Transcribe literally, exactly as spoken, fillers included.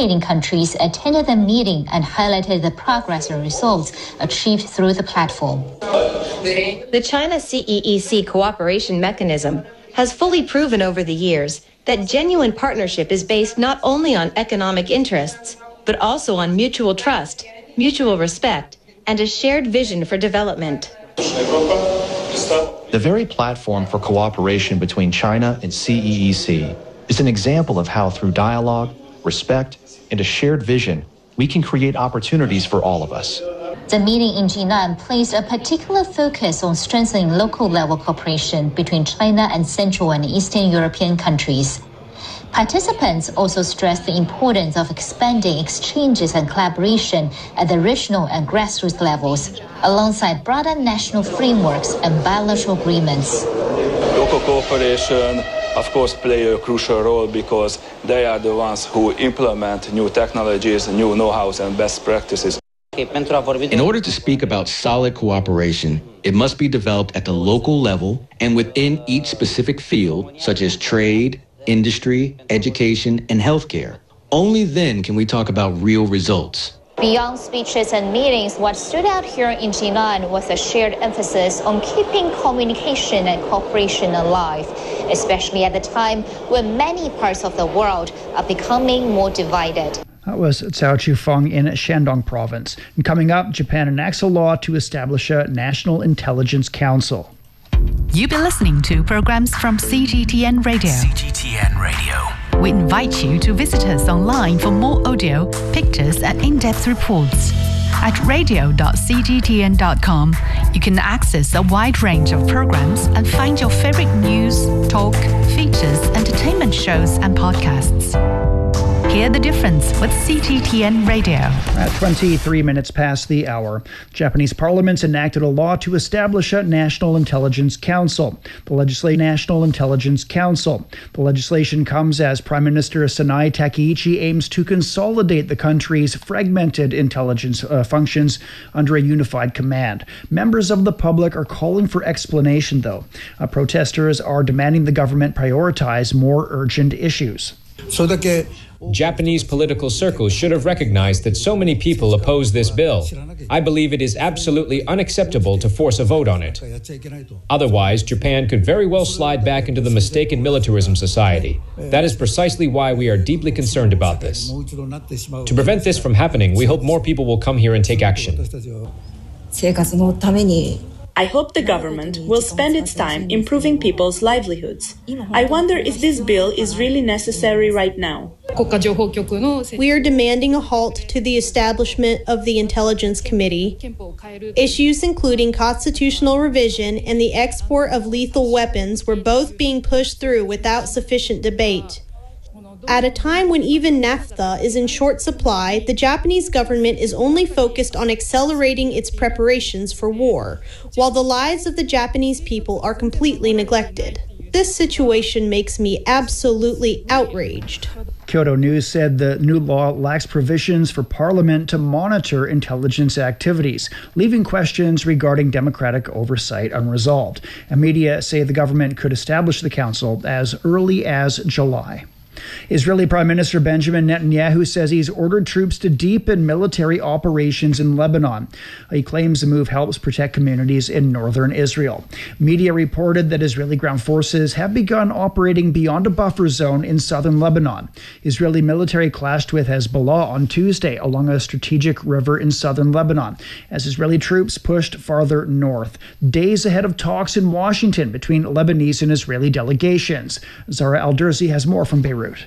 participating countries attended the meeting and highlighted the progress and results achieved through the platform. The China-C E E C cooperation mechanism has fully proven over the years that genuine partnership is based not only on economic interests, but also on mutual trust, mutual respect, and a shared vision for development. The very platform for cooperation between China and C E E C is an example of how through dialogue, respect, and a shared vision, we can create opportunities for all of us. The meeting in Jinan placed a particular focus on strengthening local-level cooperation between China and Central and Eastern European countries. Participants also stressed the importance of expanding exchanges and collaboration at the regional and grassroots levels, alongside broader national frameworks and bilateral agreements. Local cooperation, of course, play a crucial role because they are the ones who implement new technologies, new know-hows and best practices. In order to speak about solid cooperation, it must be developed at the local level and within each specific field, such as trade, industry, education, and healthcare. Only then can we talk about real results. Beyond speeches and meetings, what stood out here in Jinan was a shared emphasis on keeping communication and cooperation alive, especially at the time when many parts of the world are becoming more divided. That was Cao Chufeng in Shandong province. And coming up, Japan enacts a law to establish a National Intelligence Council. You've been listening to programs from C G T N Radio. C G T N Radio. We invite you to visit us online for more audio, pictures, and in-depth reports. At radio dot c g t n dot com, you can access a wide range of programs and find your favorite news, talk, features, entertainment shows, and podcasts. Hear the difference with C G T N Radio. At twenty-three minutes past the hour, Japanese Parliament enacted a law to establish a National Intelligence Council. The legislative National Intelligence Council. The legislation comes as Prime Minister Sanae Takaichi aims to consolidate the country's fragmented intelligence uh, functions under a unified command. Members of the public are calling for explanation, though. Uh, protesters are demanding the government prioritize more urgent issues. Japanese political circles should have recognized that so many people oppose this bill. I believe it is absolutely unacceptable to force a vote on it. Otherwise, Japan could very well slide back into the mistaken militarism society. That is precisely why we are deeply concerned about this. To prevent this from happening, we hope more people will come here and take action. I hope the government will spend its time improving people's livelihoods. I wonder if this bill is really necessary right now. We are demanding a halt to the establishment of the Intelligence Committee. Issues including constitutional revision and the export of lethal weapons were both being pushed through without sufficient debate. At a time when even naphtha is in short supply, the Japanese government is only focused on accelerating its preparations for war, while the lives of the Japanese people are completely neglected. This situation makes me absolutely outraged. Kyodo News said the new law lacks provisions for Parliament to monitor intelligence activities, leaving questions regarding democratic oversight unresolved. And media say the government could establish the council as early as July. Israeli Prime Minister Benjamin Netanyahu says he's ordered troops to deepen military operations in Lebanon. He claims the move helps protect communities in northern Israel. Media reported that Israeli ground forces have begun operating beyond a buffer zone in southern Lebanon. Israeli military clashed with Hezbollah on Tuesday along a strategic river in southern Lebanon as Israeli troops pushed farther north, days ahead of talks in Washington between Lebanese and Israeli delegations. Zara Al-Durzi has more from Beirut.